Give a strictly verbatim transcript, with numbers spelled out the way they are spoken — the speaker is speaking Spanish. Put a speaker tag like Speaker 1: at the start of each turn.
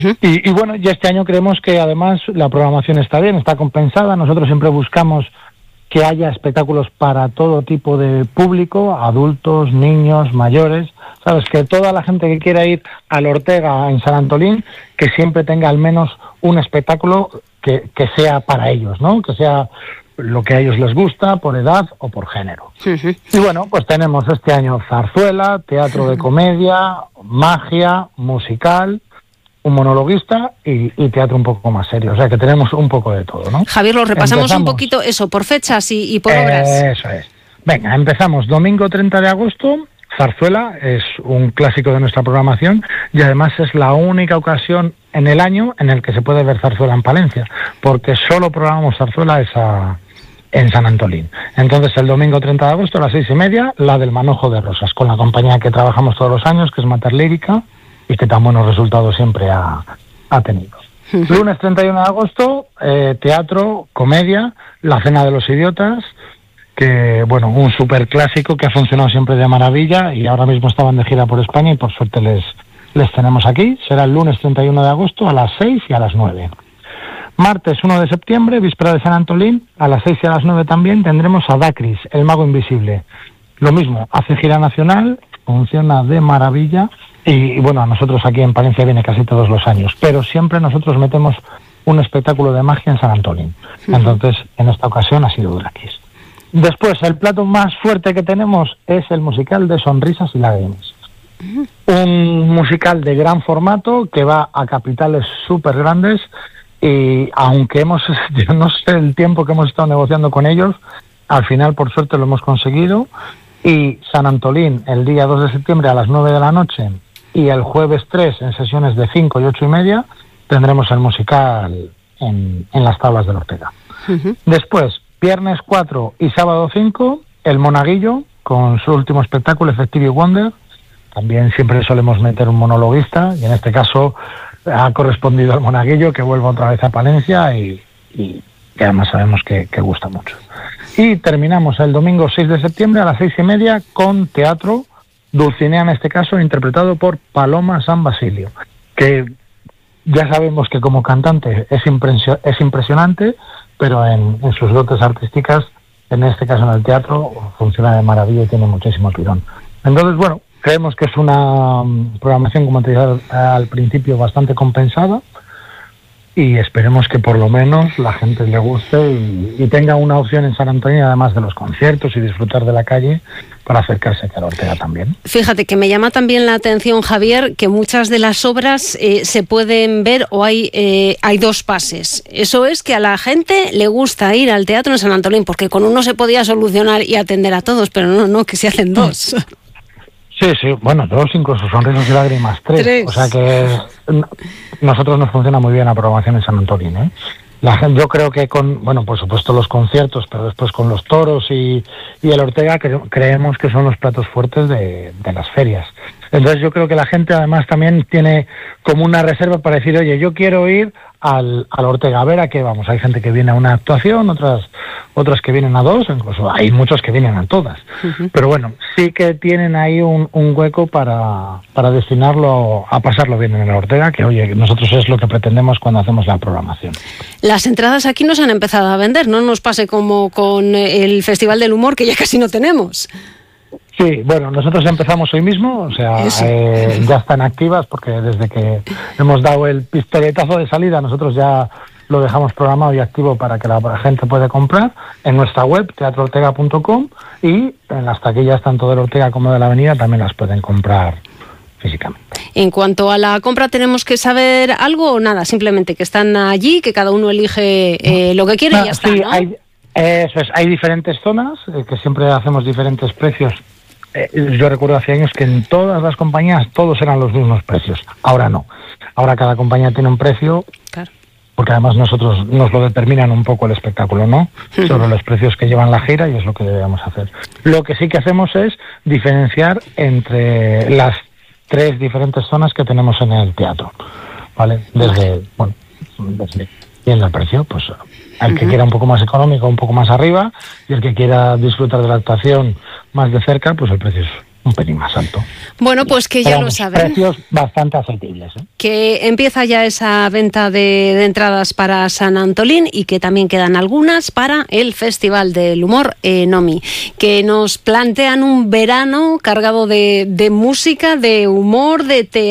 Speaker 1: Uh-huh. Y, y bueno, y este año creemos que además la programación está bien, está compensada. Nosotros siempre buscamos que haya espectáculos para todo tipo de público, adultos, niños, mayores. Sabes, que toda la gente que quiera ir al Ortega en San Antolín, que siempre tenga al menos un espectáculo que, que sea para ellos, ¿no? Que sea lo que a ellos les gusta, por edad o por género. Uh-huh. Y bueno, pues tenemos este año zarzuela, teatro de comedia, magia, musical, un monologuista y, y teatro un poco más serio. O sea que tenemos un poco de todo, ¿no?
Speaker 2: Javier, lo repasamos empezamos, un poquito eso, por fechas y, y por obras.
Speaker 1: Eso es. Venga, empezamos domingo treinta de agosto. Zarzuela es un clásico de nuestra programación y además es la única ocasión en el año en el que se puede ver zarzuela en Palencia, porque solo programamos zarzuela esa, en San Antolín. Entonces el domingo treinta de agosto a las seis y media, la del Manojo de Rosas, con la compañía que trabajamos todos los años, que es Mater Lírica, y que tan buenos resultados siempre ha, ha tenido. Uh-huh. Lunes treinta y uno de agosto, eh, teatro, comedia, La Cena de los Idiotas, que bueno, un súper clásico que ha funcionado siempre de maravilla y ahora mismo estaban de gira por España y por suerte les, les tenemos aquí. Será el lunes treinta y uno de agosto a las seis y a las nueve. Martes uno de septiembre, víspera de San Antolín, a las seis y a las nueve también tendremos a Dacris, el mago invisible. Lo mismo, hace gira nacional, funciona de maravilla y, y bueno, a nosotros aquí en Palencia viene casi todos los años, pero siempre nosotros metemos un espectáculo de magia en San Antolín. Entonces, en esta ocasión ha sido Dacris. Después, el plato más fuerte que tenemos es el musical de Sonrisas y Lágrimas. Un musical de gran formato que va a capitales súper grandes y aunque hemos, yo no sé el tiempo que hemos estado negociando con ellos, al final por suerte lo hemos conseguido. Y San Antolín el día dos de septiembre a las nueve de la noche y el jueves tres en sesiones de cinco y ocho y media tendremos el musical en, en las tablas del Ortega. Uh-huh. Después, viernes cuatro y sábado cinco, el Monaguillo, con su último espectáculo, Effective Wonder. También siempre solemos meter un monologuista, y en este caso ha correspondido al Monaguillo, que vuelve otra vez a Palencia, y, y que además sabemos que, que gusta mucho. Y terminamos el domingo seis de septiembre a las seis y media con teatro, Dulcinea en este caso, interpretado por Paloma San Basilio, que ya sabemos que como cantante es, impresio- es impresionante, pero en, en sus dotes artísticas, en este caso en el teatro, funciona de maravilla y tiene muchísimo tirón. Entonces, bueno, creemos que es una um, programación, como te dije al, al principio, bastante compensada y esperemos que por lo menos la gente le guste y, y tenga una opción en San Antonio, además de los conciertos y disfrutar de la calle, para acercarse a la Ortega también.
Speaker 2: Fíjate que me llama también la atención, Javier, que muchas de las obras eh, se pueden ver o hay eh, hay dos pases. Eso es que a la gente le gusta ir al teatro en San Antolín, porque con uno se podía solucionar y atender a todos, pero no, no, que se hacen dos.
Speaker 1: Sí, sí, bueno, dos, incluso Sonrisas y Lágrimas, tres. tres. O sea que nosotros nos funciona muy bien la programación en San Antolín, ¿eh? La gente, yo creo que con, bueno, por supuesto los conciertos, pero después con los toros y, y el Ortega, que creemos que son los platos fuertes de, de las ferias. Entonces yo creo que la gente además también tiene como una reserva para decir, oye, yo quiero ir al, al Ortega, a ver a qué vamos. Hay gente que viene a una actuación, otras otras que vienen a dos, incluso hay muchos que vienen a todas. Uh-huh. Pero bueno, sí que tienen ahí un, un hueco para, para destinarlo a pasarlo bien en el Ortega, que oye, nosotros es lo que pretendemos cuando hacemos la programación.
Speaker 2: Las entradas aquí no se han empezado a vender, no nos pase como con el Festival del Humor, que ya casi no tenemos.
Speaker 1: Sí, bueno, nosotros empezamos hoy mismo, o sea, eh, ya están activas porque desde que hemos dado el pistoletazo de salida nosotros ya lo dejamos programado y activo para que la gente pueda comprar en nuestra web, teatro ortega punto com, y en las taquillas tanto del Ortega como de la Avenida también las pueden comprar físicamente.
Speaker 2: En cuanto a la compra, ¿tenemos que saber algo o nada? Simplemente que están allí, que cada uno elige eh, lo que quiere no, y ya está,
Speaker 1: sí,
Speaker 2: ¿no?
Speaker 1: Hay, eso es, hay diferentes zonas, eh, que siempre hacemos diferentes precios. Eh, yo recuerdo hace años que en todas las compañías todos eran los mismos precios. Ahora no. Ahora cada compañía tiene un precio, claro, porque además nosotros nos lo determinan un poco el espectáculo, ¿no? Uh-huh. Sobre los precios que llevan la gira, y es lo que debemos hacer. Lo que sí que hacemos es diferenciar entre las tres diferentes zonas que tenemos en el teatro, ¿vale? Desde, bueno, desde bien el precio, pues el que uh-huh. quiera un poco más económico, un poco más arriba, y el que quiera disfrutar de la actuación más de cerca, pues el precio es un pelín más alto.
Speaker 2: Bueno, pues que ya
Speaker 1: Pero,
Speaker 2: lo saben.
Speaker 1: Precios bastante asequibles, ¿eh?
Speaker 2: Que empieza ya esa venta de, de entradas para San Antolín y que también quedan algunas para el Festival del Humor Enomi, que nos plantean un verano cargado de, de música, de humor, de teatro.